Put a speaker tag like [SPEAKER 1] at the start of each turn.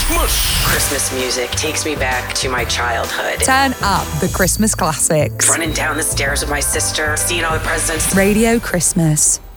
[SPEAKER 1] Mush.
[SPEAKER 2] Christmas music takes me back to my childhood.
[SPEAKER 3] Turn up the Christmas classics.
[SPEAKER 2] Running down the stairs with my sister, seeing all the presents.
[SPEAKER 3] Radio Christmas.